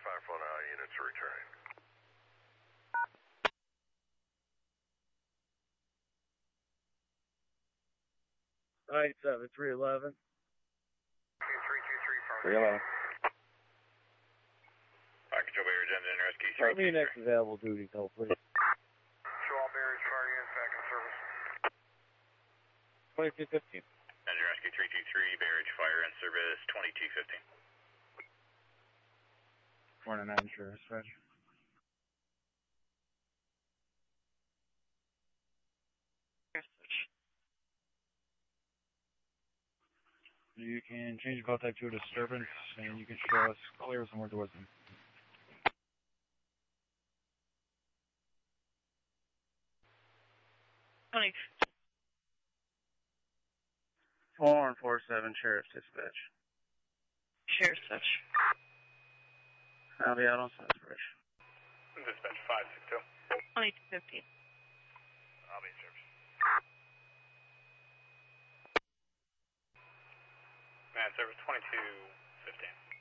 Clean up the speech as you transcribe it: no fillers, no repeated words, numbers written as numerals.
Firefly now, units are returning. Alright, 311. 311. Fire Control Bears, engine rescue 323. Tell me next available duty call, please. Show all Bears, fire units back in service. 2215. Engine rescue 323, Bears, fire in service 2215. 409 Sheriff's Dispatch. You can change the call type to a disturbance, and you can show us clear somewhere towards them. Tony. 4147 Sheriff's Dispatch. Sheriff's Dispatch. I'll be out on Sunbridge. Dispatch 562. 2215. I'll be in service. Man, service 2215.